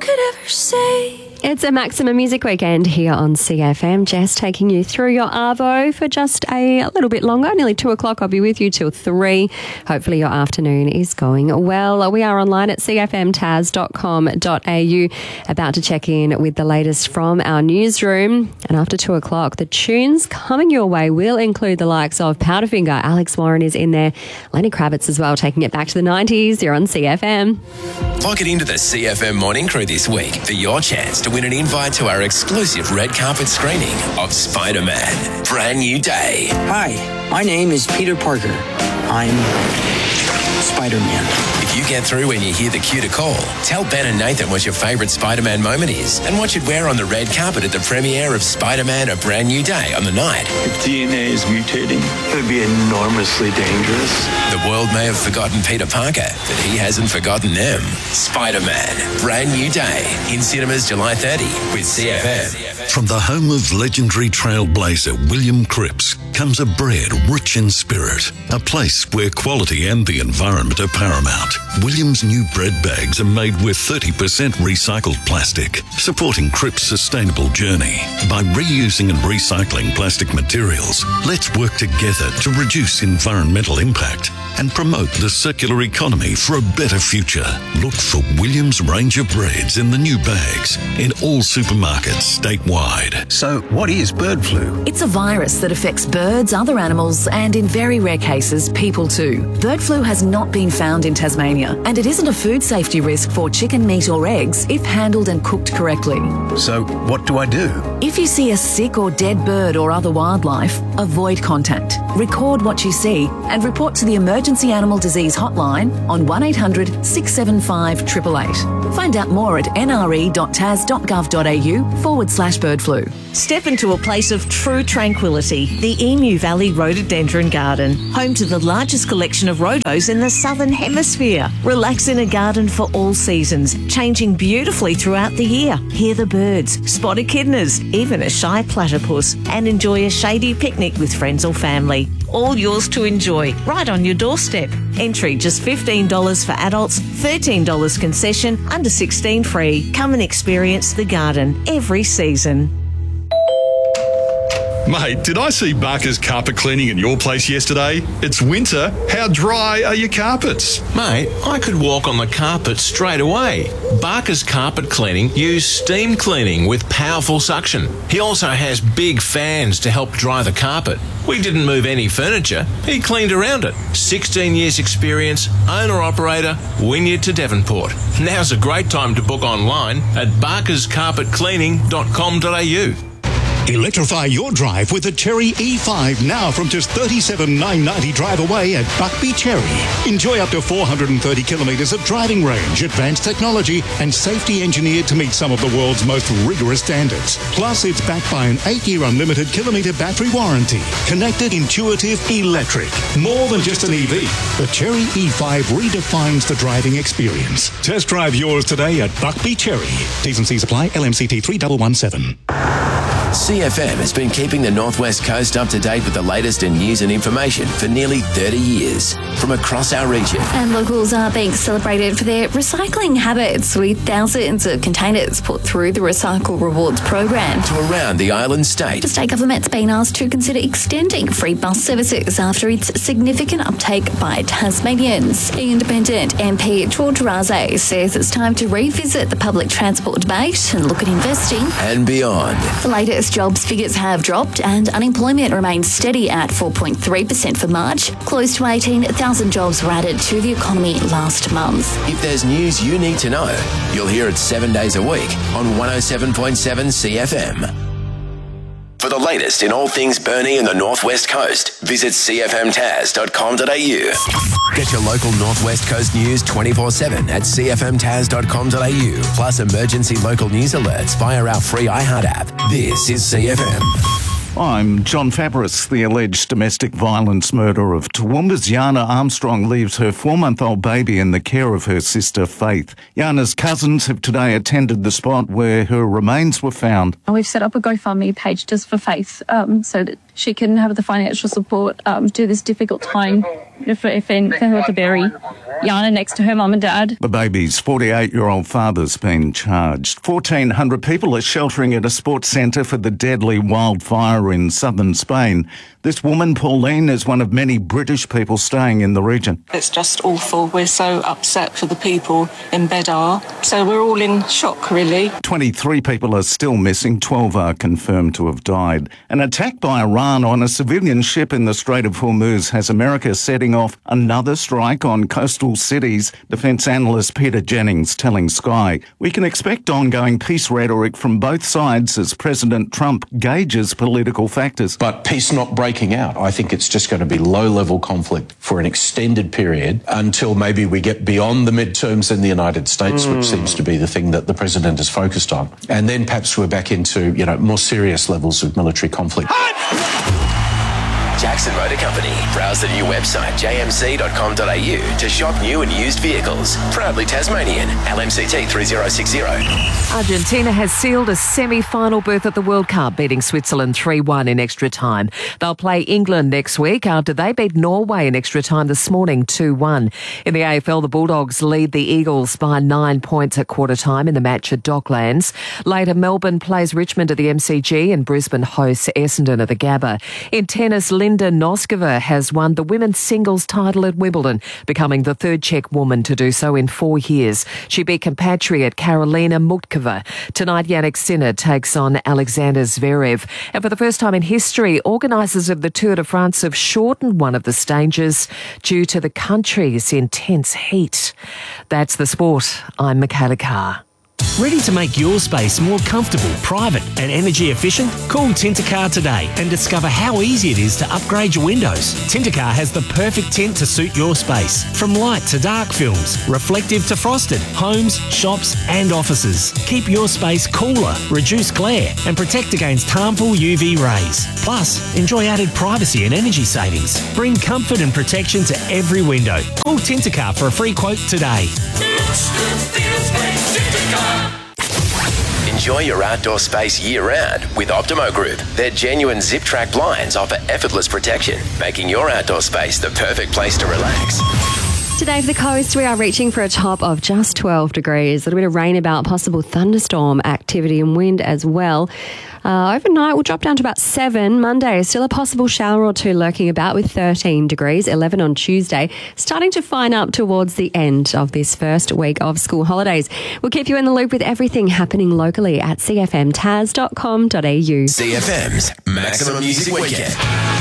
could ever say. It's a Maximum Music Weekend here on CFM. Jess taking you through your Arvo for just a little bit longer, nearly 2 o'clock. I'll be with you till 3. Hopefully your afternoon is going well. We are online at cfmtaz.com.au, about to check in with the latest from our newsroom. And after 2 o'clock, the tunes coming your way will include the likes of Powderfinger. Alex Warren is in there. Lenny Kravitz as well, taking it back to the 90s. You're on CFM. Log it into the CFM Morning Crew this week for your chance to win an invite to our exclusive red carpet screening of Spider-Man: Brand New Day. Hi, my name is Peter Parker. I'm Spider-Man. If you get through when you hear the cue to call, tell Ben and Nathan what your favourite Spider-Man moment is and what you'd wear on the red carpet at the premiere of Spider-Man: A Brand New Day on the night. If DNA is mutating, it would be enormously dangerous. The world may have forgotten Peter Parker, but he hasn't forgotten them. Spider-Man: Brand New Day, in cinemas July 30 with CFM. From the home of legendary trailblazer William Cripps comes a bread rich in spirit, a place where quality and the environment are paramount. William's new bread bags are made with 30% recycled plastic, supporting Cripps' sustainable journey. By reusing and recycling plastic materials, let's work together to reduce environmental impact and promote the circular economy for a better future. Look for William's range of breads in the new bags in all supermarkets statewide. So, what is bird flu? It's a virus that affects birds, other animals, and in very rare cases, people too. Bird flu has not been found in Tasmania, and it isn't a food safety risk for chicken, meat or eggs if handled and cooked correctly. So, what do I do? If you see a sick or dead bird or other wildlife, avoid contact. Record what you see and report to the Emergency Animal Disease Hotline on 1800 675 888. Find out more at nre.tas.gov.au/bird flu. Step into a place of true tranquility, the Emu Valley Rhododendron Garden, home to the largest collection of rhodos in the Southern Hemisphere. Relax in a garden for all seasons, changing beautifully throughout the year. Hear the birds, spot echidnas, even a shy platypus, and enjoy a shady picnic with friends or family. All yours to enjoy, right on your doorstep. Entry just $15 for adults, $13 concession, under 16 free. Come and experience the garden every season. Mate, did I see Barker's carpet cleaning in your place yesterday? It's winter. How dry are your carpets? Mate, I could walk on the carpet straight away. Barker's Carpet Cleaning use steam cleaning with powerful suction. He also has big fans to help dry the carpet. We didn't move any furniture. He cleaned around it. 16 years experience, owner-operator, Wynyard to Devonport. Now's a great time to book online at barkerscarpetcleaning.com.au. Electrify your drive with the Cherry E5 now from just $37,990 drive away at Buckby Cherry. Enjoy up to 430 kilometres of driving range, advanced technology and safety engineered to meet some of the world's most rigorous standards. Plus, it's backed by an 8-year unlimited kilometre battery warranty. Connected, intuitive, electric. More than just an EV. The Cherry E5 redefines the driving experience. Test drive yours today at Buckby Cherry. T's and C's apply. LMCT 3117. CFM has been keeping the Northwest Coast up to date with the latest in news and information for nearly 30 years from across our region. And locals are being celebrated for their recycling habits, with thousands of containers put through the Recycle Rewards program. To around the island state. The state government's been asked to consider extending free bus services after its significant uptake by Tasmanians. Independent MP George Raze says it's time to revisit the public transport debate and look at investing and beyond. The latest jobs figures have dropped and unemployment remains steady at 4.3% for March. Close to 18,000 jobs were added to the economy last month. If there's news you need to know, you'll hear it 7 days a week on 107.7 CFM. For the latest in all things Burnie and the Northwest Coast, visit cfmtaz.com.au. Get your local Northwest Coast news 24/7 at cfmtaz.com.au. Plus emergency local news alerts via our free iHeart app. This is CFM. I'm John Fabris. The alleged domestic violence murder of Toowoomba's Yana Armstrong leaves her 4-month-old baby in the care of her sister Faith. Yana's cousins have today attended the spot where her remains were found. We've set up a GoFundMe page just for Faith so that she can have the financial support do this difficult time for her to bury Jana next to her mum and dad. The baby's 48-year-old father's been charged. 1,400 people are sheltering at a sports centre for the deadly wildfire in southern Spain. This woman, Pauline, is one of many British people staying in the region. It's just awful. We're so upset for the people in Bedar. So we're all in shock, really. 23 people are still missing. 12 are confirmed to have died. An attack by Iran on a civilian ship in the Strait of Hormuz has America setting off another strike on coastal cities. Defence analyst Peter Jennings telling Sky, "We can expect ongoing peace rhetoric from both sides as President Trump gauges political factors." But peace not breaking out. I think it's just going to be low-level conflict for an extended period until maybe we get beyond the midterms in the United States, which seems to be the thing that the president is focused on. And then perhaps we're back into, more serious levels of military conflict. Jackson Motor Company. Browse the new website jmc.com.au to shop new and used vehicles. Proudly Tasmanian. LMCT 3060. Argentina has sealed a semi-final berth at the World Cup, beating Switzerland 3-1 in extra time. They'll play England next week after they beat Norway in extra time this morning 2-1. In the AFL, the Bulldogs lead the Eagles by 9 points at quarter time in the match at Docklands. Later, Melbourne plays Richmond at the MCG and Brisbane hosts Essendon at the Gabba. In tennis, Linda Noskova has won the women's singles title at Wimbledon, becoming the third Czech woman to do so in 4 years. She beat compatriot Karolina Mutkova. Tonight, Jannik Sinner takes on Alexander Zverev. And for the first time in history, organisers of the Tour de France have shortened one of the stages due to the country's intense heat. That's the sport. I'm Michaela Carr. Ready to make your space more comfortable, private and energy efficient? Call Tintercar today and discover how easy it is to upgrade your windows. Tintercar has the perfect tint to suit your space. From light to dark films, reflective to frosted, homes, shops and offices. Keep your space cooler, reduce glare and protect against harmful UV rays. Plus, enjoy added privacy and energy savings. Bring comfort and protection to every window. Call Tintercar for a free quote today. Enjoy your outdoor space year-round with Optimo Group. Their genuine zip-track blinds offer effortless protection, making your outdoor space the perfect place to relax. Today for the coast, we are reaching for a top of just 12 degrees. A little bit of rain about, possible thunderstorm activity and wind as well. Overnight, we'll drop down to about 7. Monday, still a possible shower or two lurking about with 13 degrees, 11 on Tuesday. Starting to fine up towards the end of this first week of school holidays. We'll keep you in the loop with everything happening locally at cfmtaz.com.au. CFM's Maximum Music Weekend.